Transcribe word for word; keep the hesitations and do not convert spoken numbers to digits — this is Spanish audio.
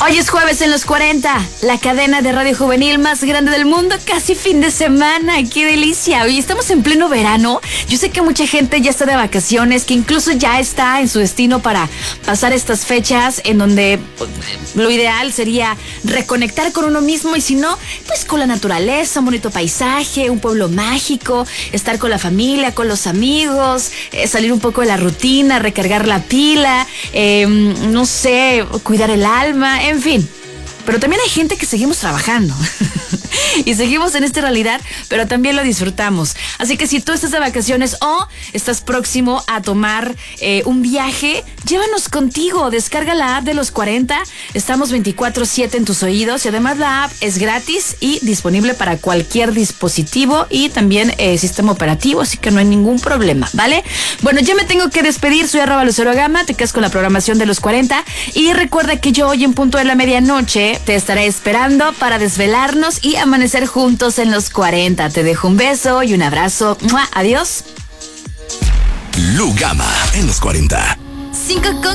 Hoy es jueves en los cuarenta, la cadena de radio juvenil más grande del mundo, casi fin de semana, qué delicia. Hoy estamos en pleno verano, yo sé que mucha gente ya está de vacaciones, que incluso ya está en su destino para pasar estas fechas en donde lo ideal sería reconectar con uno mismo y si no, pues con la naturaleza, un bonito paisaje, un pueblo mágico, estar con la familia, con los amigos, eh, salir un poco de la rutina, recargar la pila, eh, no sé, cuidar el alma, en fin. Pero también hay gente que seguimos trabajando y seguimos en esta realidad, pero también lo disfrutamos. Así que si tú estás de vacaciones o estás próximo a tomar eh, un viaje, llévanos contigo. Descarga la app de los cuarenta. Estamos veinticuatro siete en tus oídos y además la app es gratis y disponible para cualquier dispositivo y también eh, sistema operativo, así que no hay ningún problema, ¿vale? Bueno, ya me tengo que despedir. Soy arroba Lucero Gama. Te quedas con la programación de los cuarenta y recuerda que yo hoy en punto de la medianoche te estaré esperando para desvelarnos y amanecer juntos en los cuarenta. Te dejo un beso y un abrazo. ¡Mua! Adiós. Lu Gama en los cuarenta. Cinco con